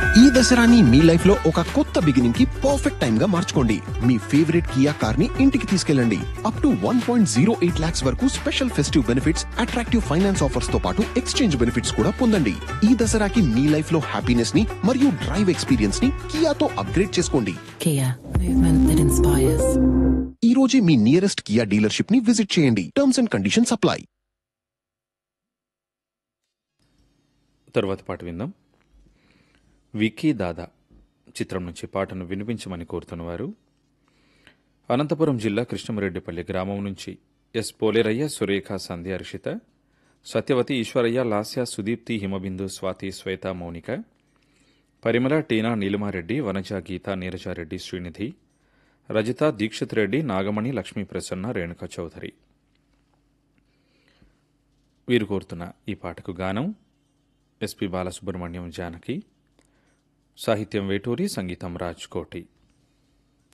ఈ దసరాని మీ లైఫ్ లో ఒక కొత్త బిగినింగ్ కి పర్ఫెక్ట్ టైం గా మార్చుకోండి. మీ ఫేవరెట్ కియా కార్ ని ఇంటికి తీసుకెళ్ళండి. అప్ టు 1.08 lakhs వరకు special festive benefits, attractive finance offers తో పాటు ఎక్స్చేంజ్ బెనిఫిట్స్ కూడా పొందండి. ఈ దసరాకి మీ లైఫ్ లో హ్యాపీనెస్ ని మరియు డ్రైవ్ ఎక్స్పీరియన్స్ ని కియాతో అప్గ్రేడ్ చేసుకోండి. Kia, movement that inspires. ఈ రోజే మీ నియరెస్ట్ కియా డీలర్షిప్ ని విజిట్ చేయండి. Terms and conditions apply. తర్వాత పాట విందాం. విక్కీ దాదా చిత్రం నుంచి పాటను వినిపించమని కోరుతున్నవారు అనంతపురం జిల్లా కృష్ణమరెడ్డిపల్లి గ్రామం నుంచి ఎస్ పోలేరయ్య, సురేఖ, సంధ్య, రిషిత, సత్యవతి, ఈశ్వరయ్య, లాస్య, సుదీప్తి, హిమబిందు, స్వాతి, శ్వేత, మౌనిక, పరిమళ, టీనా, నీలిమారెడ్డి, వనజ, గీత, నీరజారెడ్డి, శ్రీనిధి, రజిత, దీక్షిత్ రెడ్డి, నాగమణి, లక్ష్మీ ప్రసన్న, రేణుక చౌదరి వీరు కోరుతున్న ఈ పాటకు గానం ఎస్పి బాలసుబ్రహ్మణ్యం, జానకి, సాహిత్యం వేటూరి, సంగీతం రాజ్కోటి.